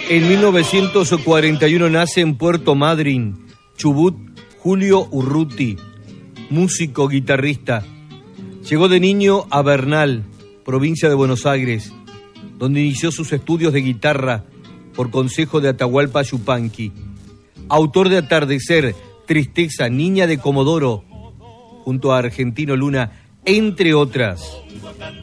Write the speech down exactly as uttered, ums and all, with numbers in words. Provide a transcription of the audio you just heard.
En mil novecientos cuarenta y uno nace en Puerto Madryn, Chubut, Julio Urruti, músico, guitarrista. Llegó de niño a Bernal, provincia de Buenos Aires, donde inició sus estudios de guitarra por consejo de Atahualpa Yupanqui. Autor de Atardecer, Tristeza, Niña de Comodoro, junto a Argentino Luna, entre otras.